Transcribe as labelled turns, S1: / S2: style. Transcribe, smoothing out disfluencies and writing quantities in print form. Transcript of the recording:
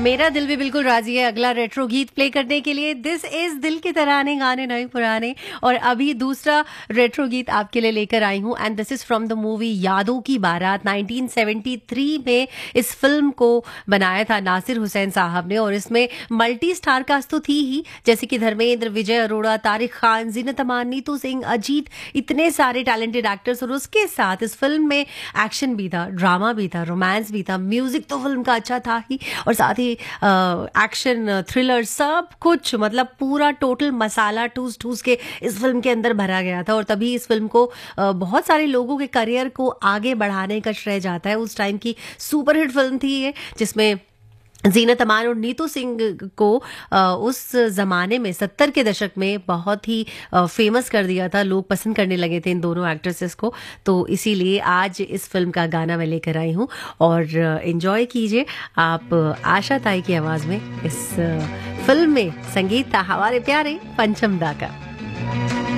S1: मेरा दिल भी बिल्कुल राजी है अगला रेट्रो गीत प्ले करने के लिए। दिस इज दिल के तराने, गाने नए पुराने। और अभी दूसरा रेट्रो गीत आपके लिए लेकर आई हूँ and this is from the movie यादों की बारात। 1973 में इस फिल्म को बनाया था नासिर हुसैन साहब ने और इसमें मल्टी स्टार कास्ट तो थी ही, जैसे कि धर्मेंद्र, विजय अरोड़ा, तारिक खान, जीनत अमान, नीतू सिंह, अजीत, इतने सारे टैलेंटेड एक्टर्स। और उसके साथ इस फिल्म में एक्शन भी था, ड्रामा भी था, रोमांस भी था, म्यूजिक तो फिल्म का अच्छा था ही, और साथ ही एक्शन, थ्रिलर, सब कुछ, मतलब पूरा टोटल मसाला ठूस ठूस के इस फिल्म के अंदर भरा गया था। और तभी इस फिल्म को बहुत सारे लोगों के करियर को आगे बढ़ाने का श्रेय जाता है। उस टाइम की सुपरहिट फिल्म थी ये, जिसमें जीनत अमान और नीतू सिंह को उस जमाने में 70 के दशक में बहुत ही फेमस कर दिया था। लोग पसंद करने लगे थे इन दोनों एक्ट्रेसेस को। तो इसीलिए आज इस फिल्म का गाना मैं लेकर आई हूँ और एंजॉय कीजिए आप आशा ताई की आवाज में। इस फिल्म में संगीत था हमारे प्यारे पंचम दा का।